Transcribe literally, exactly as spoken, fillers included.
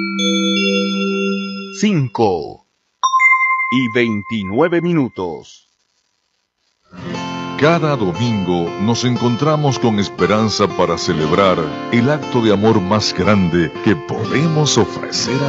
cinco y veintinueve minutos. Cada domingo nos encontramos con esperanza para celebrar el acto de amor más grande que podemos ofrecer a